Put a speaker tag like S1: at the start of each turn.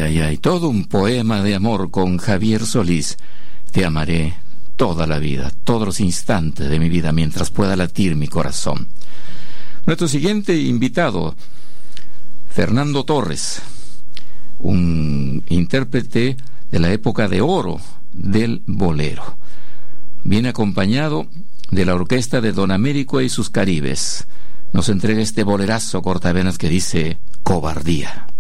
S1: ay, ay. Todo un poema de amor con Javier Solís. Te amaré toda la vida, todos los instantes de mi vida, mientras pueda latir mi corazón. Nuestro siguiente invitado, Fernando Torres, un intérprete de la época de oro del bolero. Viene acompañado de la orquesta de Don Américo y sus Caribes. Nos entrega este bolerazo cortavenas que dice Cobardía.